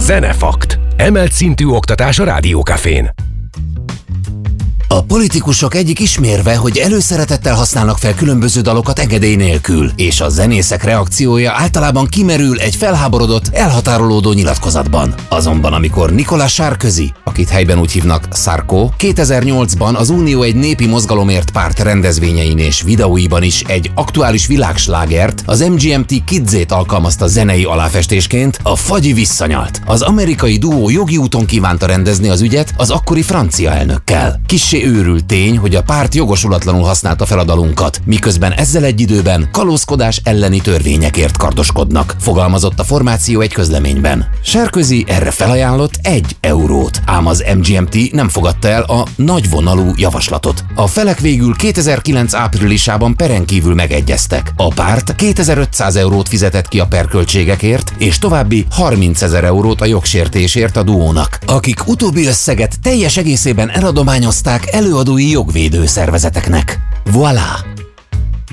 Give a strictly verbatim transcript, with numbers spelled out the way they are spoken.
Zenefakt. Emelt szintű oktatás a Rádiókafén. A politikusok egyik ismérve, hogy előszeretettel használnak fel különböző dalokat engedély nélkül, és a zenészek reakciója általában kimerül egy felháborodott, elhatárolódó nyilatkozatban. Azonban amikor Nicolas Sarkozy, akit helyben úgy hívnak Sarko, kétezer-nyolcban az Unió egy népi mozgalomért párt rendezvényein és videóiban is egy aktuális világslágert, az em gé em té Kidzét alkalmazta zenei aláfestésként, a fagyi visszanyalt. Az amerikai duó jogi úton kívánta rendezni az ügyet az akkori francia elnökkel. Kissé őrült tény, hogy a párt jogosulatlanul használta fel a dalunkat, miközben ezzel egy időben kalózkodás elleni törvényekért kardoskodnak, fogalmazott a formáció egy közleményben. Sarkozy erre felajánlott egy eurót, ám az em gé em té nem fogadta el a nagyvonalú javaslatot. A felek végül kétezer-kilenc áprilisában peren kívül megegyeztek. A párt kétezer-ötszáz eurót fizetett ki a perköltségekért, és további harmincezer eurót a jogsértésért a duónak, akik utóbbi összeget teljes egészében eladományozták előadói jogvédő szervezeteknek. Voilà!